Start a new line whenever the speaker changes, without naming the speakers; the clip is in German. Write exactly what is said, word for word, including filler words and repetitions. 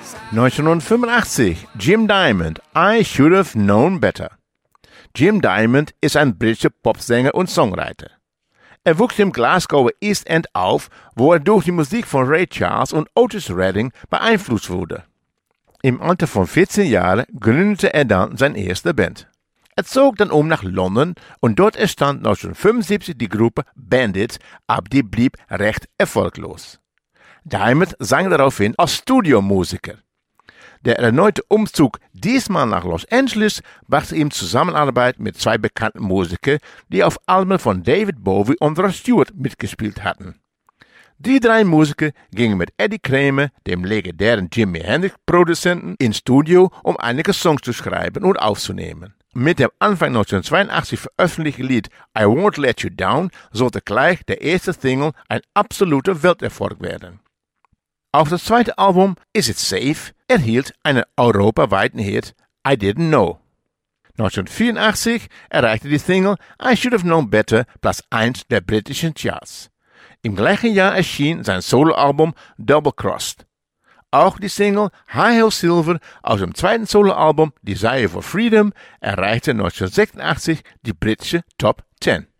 neunzehnhundertfünfundachtzig, Jim Diamond, I Should Have Known Better. Jim Diamond ist ein britischer Popsänger und Songwriter. Er wuchs im Glasgower East End auf, wo er durch die Musik von Ray Charles und Otis Redding beeinflusst wurde. Im Alter von vierzehn Jahren gründete er dann seine erste Band. Er zog dann um nach London und dort entstand neunzehnhundertfünfundsiebzig die Gruppe Bandits, aber die blieb recht erfolglos. Diamond sang daraufhin als Studiomusiker. Der erneute Umzug, diesmal nach Los Angeles, brachte ihm Zusammenarbeit mit zwei bekannten Musikern, die auf Alben von David Bowie und Rod Stewart mitgespielt hatten. Die drei Musiker gingen mit Eddie Kramer, dem legendären Jimi Hendrix-Produzenten, ins Studio, um einige Songs zu schreiben und aufzunehmen. Mit dem Anfang neunzehnhundertzweiundachtzig veröffentlichten Lied I Won't Let You Down sollte gleich der erste Single ein absoluter Welterfolg werden. Auch das zweite Album Is It Safe erhielt einen europaweiten Hit I Didn't Know. neunzehnhundertvierundachtzig erreichte die Single I Should Have Known Better Platz eins der britischen Charts. Im gleichen Jahr erschien sein Soloalbum Double Crossed. Auch die Single High Hill Silver aus dem zweiten Soloalbum Desire for Freedom erreichte neunzehnhundertsechsundachtzig die britische Top zehn.